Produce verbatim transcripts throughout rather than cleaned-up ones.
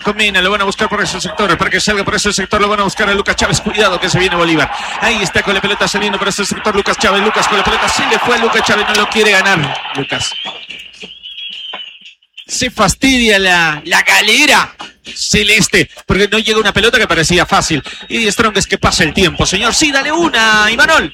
con Mena, lo van a buscar por ese sector, para que salga por ese sector, lo van a buscar a Lucas Chávez, cuidado que se viene Bolívar, ahí está con la pelota saliendo por ese sector Lucas Chávez, Lucas con la pelota, se le fue a Lucas Chávez, no lo quiere ganar, Lucas. Se fastidia la, la galera celeste, porque no llega una pelota que parecía fácil. Y Die Strongest que pasa el tiempo, señor. Sí, dale una, Imanol.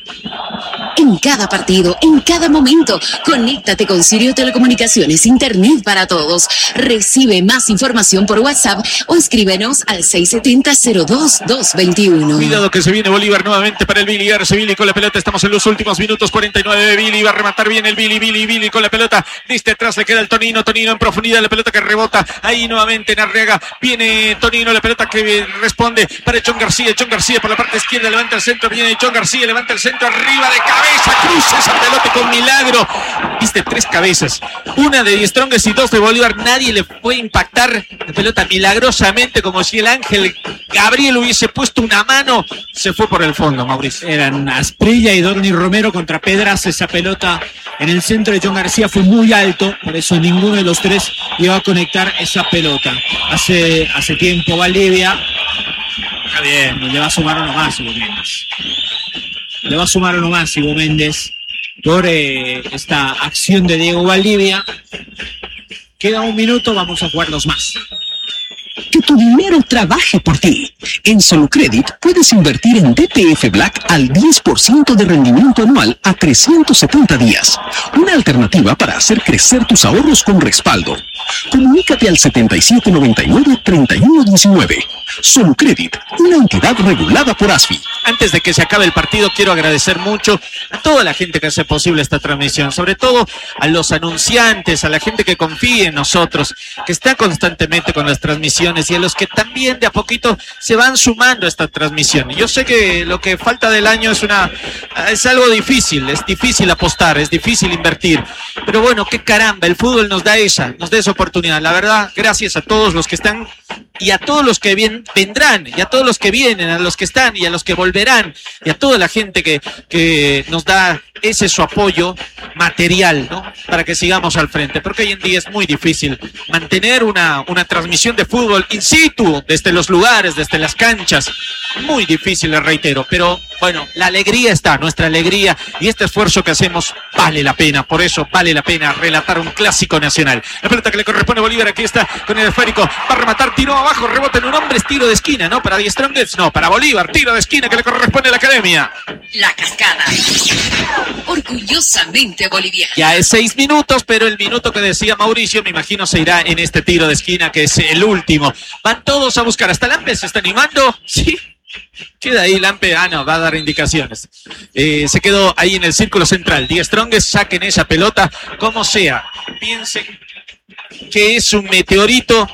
En cada partido, en cada momento, conéctate con Sirio Telecomunicaciones, Internet para todos. Recibe más información por WhatsApp o escríbenos al seis siete cero, cero dos dos dos uno. Cuidado que se viene Bolívar nuevamente para el Billy Garce. Billy con la pelota, estamos en los últimos minutos, cuarenta y nueve. Billy va a rematar bien el Billy, Billy, Billy con la pelota. Desde atrás le queda el Tonino, Tonino en profundidad, la pelota que rebota. Ahí nuevamente en Arriaga. Viene Tonino, la pelota que responde para John García. John García por la parte izquierda, levanta el centro. Viene John García, levanta el centro arriba de cabeza. Cruza esa pelota con milagro. Viste, tres cabezas. Una de Die Strongest y dos de Bolívar. Nadie le puede impactar la pelota milagrosamente, como si el ángel Gabriel hubiese puesto una mano. Se fue por el fondo, Mauricio. Eran Asprilla y Dorni Romero contra Pedras. Esa pelota en el centro de John García fue muy alto. Por eso ninguno de los tres iba a conectar esa pelota. Hace Hace tiempo Valdivia. Está bien, le va a sumar uno más Hugo Méndez. Le va a sumar uno más Hugo Méndez por eh, esta acción de Diego Valdivia. Queda un minuto, vamos a jugar dos más. Que tu dinero trabaje por ti. En Solucredit puedes invertir en D T F Black al diez por ciento de rendimiento anual a trescientos setenta días. Una alternativa para hacer crecer tus ahorros con respaldo. Comunícate al setenta y siete noventa y nueve, treinta y uno diecinueve. Solucredit, una entidad regulada por ASFI. Antes de que se acabe el partido, quiero agradecer mucho a toda la gente que hace posible esta transmisión, sobre todo a los anunciantes, a la gente que confía en nosotros, que está constantemente con las transmisiones y a los que también de a poquito se van sumando a esta transmisión. Yo sé que lo que falta del año es una es algo difícil, es difícil apostar, es difícil invertir, pero bueno, qué caramba, el fútbol nos da esa, nos da esa oportunidad. La verdad, gracias a todos los que están y a todos los que bien, vendrán, y a todos los que vienen, a los que están y a los que volverán, y a toda la gente que, que nos da ese su apoyo material, ¿no? Para que sigamos al frente, porque hoy en día es muy difícil mantener una, una transmisión de fútbol in situ, desde los lugares, desde las canchas, muy difícil, les reitero, pero bueno, la alegría está, nuestra alegría, y este esfuerzo que hacemos vale la pena, por eso vale la pena relatar un clásico nacional. La pelota que le corresponde a Bolívar, aquí está con el esférico, va a rematar, tiro abajo, rebota en un hombre, es tiro de esquina, ¿no? Para Die Strongest, no, para Bolívar, tiro de esquina que le corresponde a la Academia. La Cascada, orgullosamente boliviana. Ya es seis minutos, pero el minuto que decía Mauricio, me imagino se irá en este tiro de esquina, que es el último. Van todos a buscar, hasta Lampe se está animando, sí. Queda ahí Lampe, ah no, va a dar indicaciones. Eh, se quedó ahí en el círculo central. Die Strongest, saquen esa pelota, como sea. Piensen que es un meteorito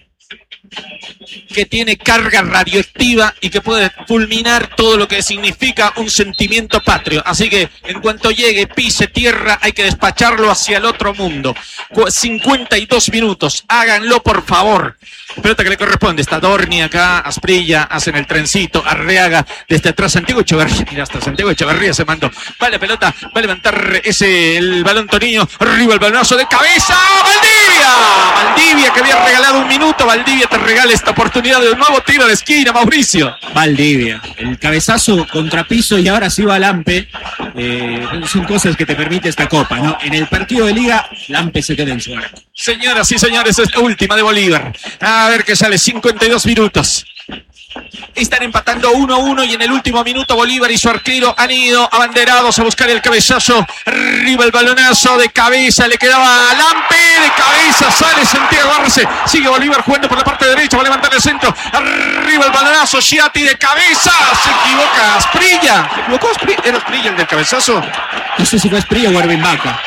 que tiene carga radioactiva y que puede fulminar todo lo que significa un sentimiento patrio. Así que en cuanto llegue, pise tierra, hay que despacharlo hacia el otro mundo. cincuenta y dos minutos, háganlo por favor. Pelota que le corresponde, está Dorni acá, Asprilla, hacen el trencito, Arriaga, desde atrás Santiago Echeverría, mira, hasta Santiago Echeverría se mandó. Va la pelota, va a levantar ese, el balón Tonino, arriba el balonazo de cabeza, ¡Valdivia! Valdivia que había regalado un minuto, Valdivia te regala esta oportunidad de un nuevo tiro de esquina, Mauricio. Valdivia, el cabezazo contrapiso y ahora sí va Lampe. Eh, son cosas que te permite esta copa, ¿no? En el partido de liga, Lampe se queda en su arco. Señoras y señores, es la última de Bolívar. A ver qué sale, cincuenta y dos minutos. Están empatando uno a uno y en el último minuto Bolívar y su arquero han ido abanderados a buscar el cabezazo. Arriba el balonazo de cabeza, le quedaba a Lampe, de cabeza sale Santiago Arce. Sigue Bolívar jugando por la parte derecha, va a levantar el centro. Arriba el balonazo, Chiatti de cabeza. Se equivoca Asprilla. ¿Se equivocó Asprilla? ¿Era Asprilla el del cabezazo? No sé si fue Asprilla o Erwin Vaca.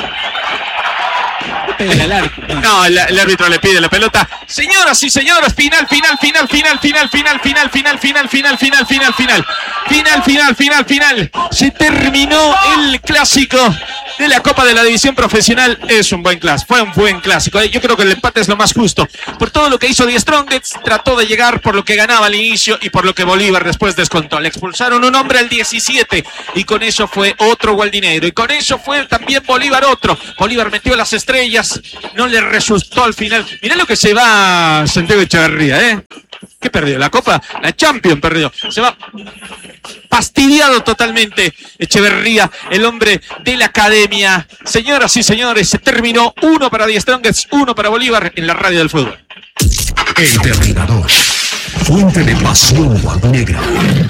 El arco. No, el, el árbitro le pide la pelota. Señoras y señores, final, final, final, final, final, final, final, final, final, final, final, final, final, final, final, final, final. Se terminó el clásico de la Copa de la División Profesional. Es un buen clásico, fue un buen clásico. Yo creo que el empate es lo más justo. Por todo lo que hizo Die Strongest, trató de llegar por lo que ganaba al inicio y por lo que Bolívar después descontó. Le expulsaron un hombre al diecisiete y con eso fue otro Gualdinegro. Y con eso fue también Bolívar otro. Bolívar metió las estrellas, no le resultó al final. Mirá lo que se va Santiago Echeverría, ¿eh? ¿Qué perdió? ¿La Copa? La Champions perdió. Se va fastidiado totalmente Echeverría, el hombre de la academia. Señoras y señores, se terminó. Uno para Die Strongest, uno para Bolívar en la radio del fútbol. El Terminador, fuente de pasión guardinegra.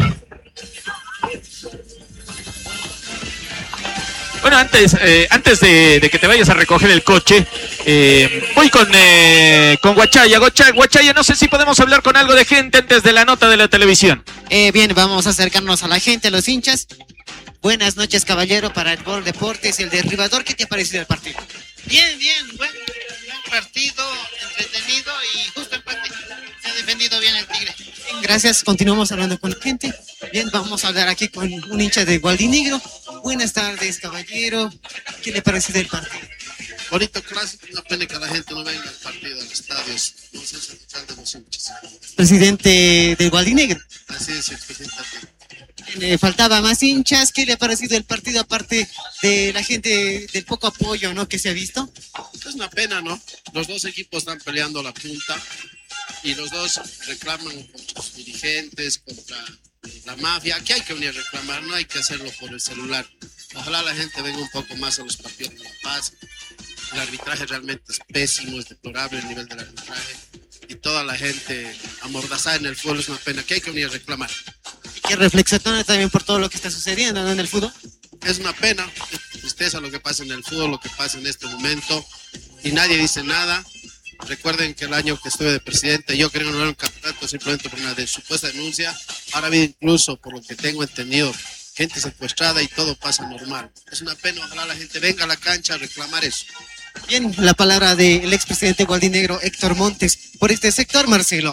Bueno, antes, eh, antes de, de que te vayas a recoger el coche, eh, voy con, eh, con Guachaya. Guachaya, no sé si podemos hablar con algo de gente antes de la nota de la televisión. Eh, bien, vamos a acercarnos a la gente, a los hinchas. Buenas noches, caballero, para el Gol Deportes, el derribador. ¿Qué te ha parecido el partido? Bien, bien, buen, buen partido, entretenido y justo empate. Se ha defendido bien el Tigre. Bien, gracias, continuamos hablando con la gente. Bien, vamos a hablar aquí con un hincha de Gualdinegro. Buenas tardes, caballero. ¿Qué le ha parecido el partido? Bonito clásico, una pena que la gente no venga al partido, al estadio. No sé si de los hinchas. Presidente de Gualdinegro. Así es, el presidente. Le faltaba más hinchas. ¿Qué le ha parecido el partido aparte de la gente, del poco apoyo, ¿no?, que se ha visto? Es una pena, ¿no? Los dos equipos están peleando la punta y los dos reclaman contra sus dirigentes, contra la mafia. Aquí hay que venir a reclamar, no hay que hacerlo por el celular. Ojalá la gente venga un poco más a los partidos de La Paz. El arbitraje realmente es pésimo, es deplorable el nivel del arbitraje y toda la gente amordazada en el fútbol. Es una pena que hay que venir a reclamar. Y que reflexiona también por todo lo que está sucediendo, ¿no?, en el fútbol. Es una pena, es tristeza lo que pasa en el fútbol, lo que pasa en este momento y nadie dice nada. Recuerden que el año que estuve de presidente yo quería ganar un campeonato simplemente por una de supuesta denuncia. Ahora ha habido incluso, por lo que tengo entendido, gente secuestrada y todo pasa normal. Es una pena, ojalá la gente venga a la cancha a reclamar eso. Bien, la palabra del expresidente Gualdinegro, Héctor Montes. Por este sector, Marcelo.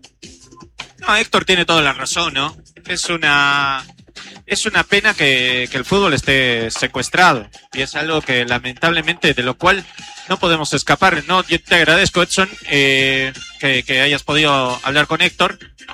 No, Héctor tiene toda la razón, ¿no? Es una... Es una pena que, que el fútbol esté secuestrado y es algo que lamentablemente de lo cual no podemos escapar. No, yo te agradezco, Edson, eh, que, que hayas podido hablar con Héctor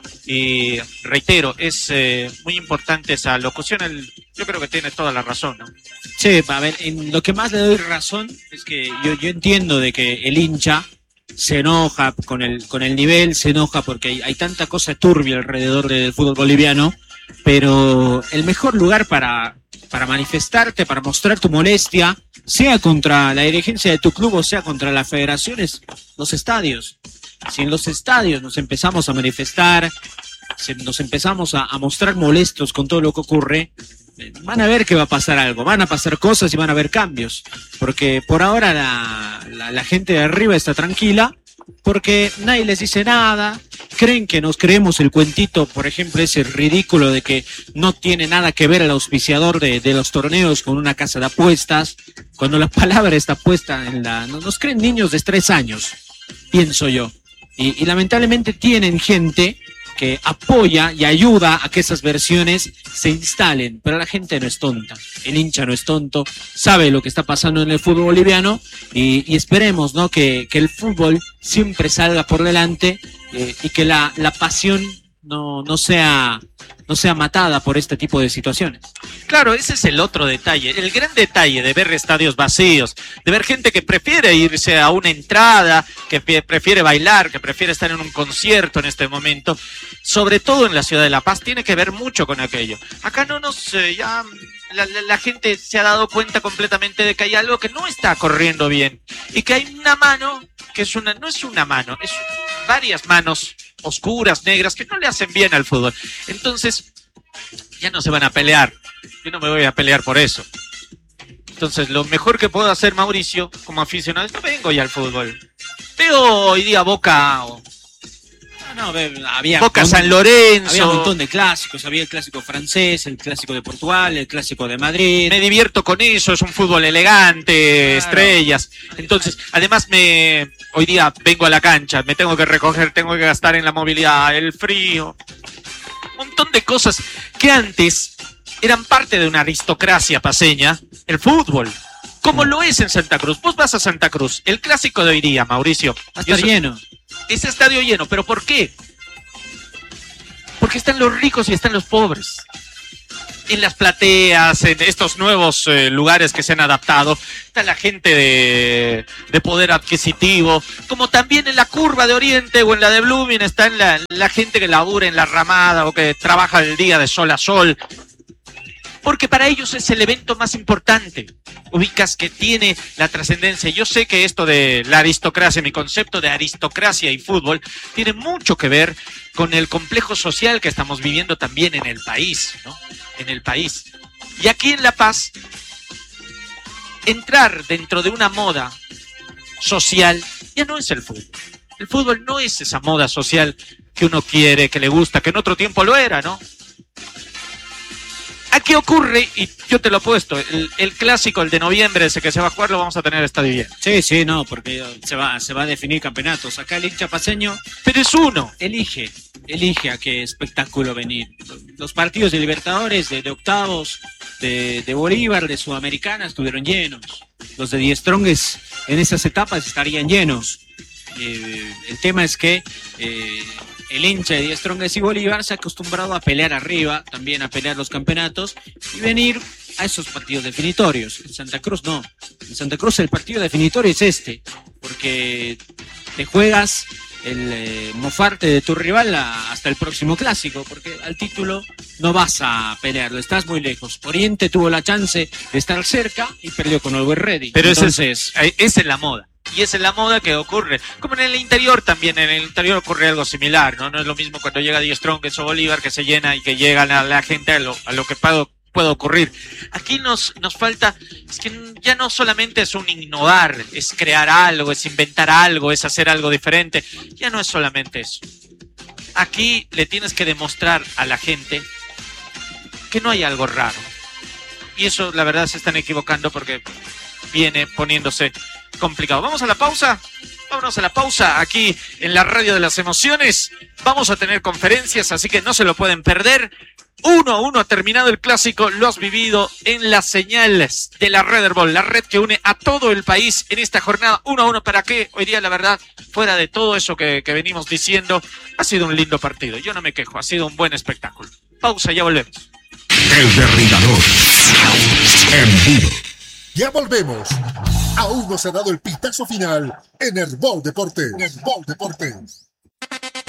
y reitero, es eh, muy importante esa locución. El, yo creo que tiene toda la razón, ¿no? Sí, a ver, en lo que más le doy razón es que yo, yo entiendo de que el hincha se enoja con el, con el nivel, se enoja porque hay, hay tanta cosa turbia alrededor del fútbol boliviano. Pero el mejor lugar para, para manifestarte, para mostrar tu molestia, sea contra la dirigencia de tu club o sea contra la federación, es los estadios. Si en los estadios nos empezamos a manifestar, si nos empezamos a, a mostrar molestos con todo lo que ocurre, van a ver que va a pasar algo, van a pasar cosas y van a haber cambios. Porque por ahora la, la, la gente de arriba está tranquila, porque nadie les dice nada, creen que nos creemos el cuentito, por ejemplo, ese ridículo de que no tiene nada que ver el auspiciador de, de los torneos con una casa de apuestas, cuando la palabra está puesta en la... Nos creen niños de tres años, pienso yo, y, y lamentablemente tienen gente que apoya y ayuda a que esas versiones se instalen, pero la gente no es tonta, el hincha no es tonto, sabe lo que está pasando en el fútbol boliviano y, y esperemos, ¿no?, que, que el fútbol siempre salga por delante eh, y que la, la pasión no, no sea, no sea matada por este tipo de situaciones. Claro, ese es el otro detalle, el gran detalle de ver estadios vacíos, de ver gente que prefiere irse a una entrada, que prefiere bailar, que prefiere estar en un concierto en este momento, sobre todo en la ciudad de La Paz, tiene que ver mucho con aquello. Acá no nos, eh, ya la, la, la gente se ha dado cuenta completamente de que hay algo que no está corriendo bien y que hay una mano, que es una, no es una mano, es varias manos oscuras, negras, que no le hacen bien al fútbol. Entonces, ya no se van a pelear. Yo no me voy a pelear por eso. Entonces, lo mejor que puedo hacer, Mauricio, como aficionado, es no vengo ya al fútbol. Veo hoy día Boca... O... No, no, había Boca un, San Lorenzo. Había un montón de clásicos. Había el clásico francés, el clásico de Portugal, el clásico de Madrid. Me divierto con eso, es un fútbol elegante, claro. Estrellas. Entonces, además, me hoy día vengo a la cancha, me tengo que recoger, tengo que gastar en la movilidad, el frío. Un montón de cosas que antes eran parte de una aristocracia paceña, el fútbol. como lo es en Santa Cruz. Vos vas a Santa Cruz, el clásico de hoy día, Mauricio. Va a estar lleno. Ese estadio lleno, ¿pero por qué? Porque están los ricos y están los pobres. En las plateas, en estos nuevos eh, lugares que se han adaptado, está la gente de, de poder adquisitivo, como también en la curva de Oriente o en la de Blooming está en la, la gente que labura en la ramada o que trabaja el día de sol a sol. Porque para ellos es el evento más importante. Ubicas que tiene la trascendencia. Yo sé que esto de la aristocracia, mi concepto de aristocracia y fútbol, tiene mucho que ver con el complejo social que estamos viviendo también en el país, ¿no? En el país. Y aquí en La Paz, entrar dentro de una moda social ya no es el fútbol. El fútbol no es esa moda social que uno quiere, que le gusta, que en otro tiempo lo era, ¿no? Aquí ocurre, y yo te lo he puesto, el, el clásico, el de noviembre, ese que se va a jugar, lo vamos a tener estadio lleno. Sí, sí, no, porque se va, se va a definir campeonatos. Acá el hincha paceño, pero es uno. Elige, elige a qué espectáculo venir. Los partidos de Libertadores, de, de octavos, de, de Bolívar, de Sudamericana, estuvieron llenos. Los de Die Strongest en esas etapas estarían llenos. Eh, el tema es que... Eh, el hincha de Die Strongest y Bolívar se ha acostumbrado a pelear arriba, también a pelear los campeonatos y venir a esos partidos definitorios. En Santa Cruz no. En Santa Cruz el partido definitorio es este, porque te juegas el eh, mofarte de tu rival a, hasta el próximo clásico, porque al título no vas a pelearlo, estás muy lejos. Oriente tuvo la chance de estar cerca y perdió con Always Ready. Pero entonces esa es, esa es la moda. Y esa es la moda que ocurre. Como en el interior también, en el interior ocurre algo similar, ¿no? No es lo mismo cuando llega Die Strongest o Bolívar que se llena y que llega la, la gente a lo, a lo que puede, puede ocurrir. Aquí nos, nos falta, es que ya no solamente es un innovar, es crear algo, es inventar algo, es hacer algo diferente. Ya no es solamente eso. Aquí le tienes que demostrar a la gente que no hay algo raro. Y eso, la verdad, se están equivocando porque viene poniéndose complicado. Vamos a la pausa. Vámonos a la pausa aquí en la radio de las emociones. Vamos a tener conferencias, así que no se lo pueden perder. Uno a uno ha terminado el clásico. Lo has vivido en las señales de la Red Herbol, la red que une a todo el país en esta jornada. Uno a uno, ¿para qué? Hoy día, la verdad, fuera de todo eso que, que venimos diciendo, ha sido un lindo partido. Yo no me quejo, ha sido un buen espectáculo. Pausa, ya volvemos. El Derribador en vivo. Ya volvemos. Aún no se ha dado el pitazo final en Herbol Deportes. Herbol Deportes.